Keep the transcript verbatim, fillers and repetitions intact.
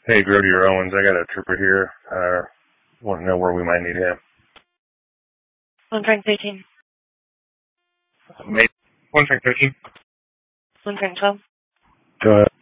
Hey, Grodier Owens, I got a trooper here. Uh, want to know where we might need him. One Frank thirteen. Maybe. One Frank thirteen. One Frank twelve. Go ahead.